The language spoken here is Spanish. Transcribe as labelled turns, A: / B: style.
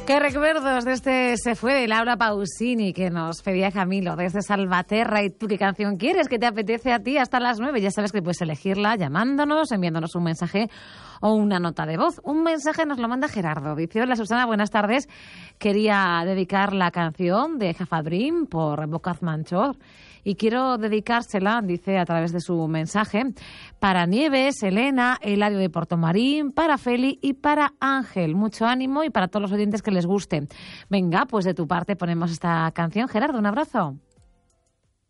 A: Qué recuerdos de este Se fue de Laura Pausini, que nos pedía Camilo desde Salvaterra. ¿Y tú qué canción quieres? ¿Qué te apetece a ti hasta las 9? Ya sabes que puedes elegirla llamándonos, enviándonos un mensaje o una nota de voz. Un mensaje nos lo manda Gerardo. Dice: hola Susana, buenas tardes. Quería dedicar la canción de Jafadrim por Bocaz Manchor. Y quiero dedicársela, dice a través de su mensaje, para Nieves, Elena, Eladio de Portomarín, para Feli y para Ángel. Mucho ánimo y para todos los oyentes que les guste. Venga, pues de tu parte ponemos esta canción. Gerardo, un abrazo.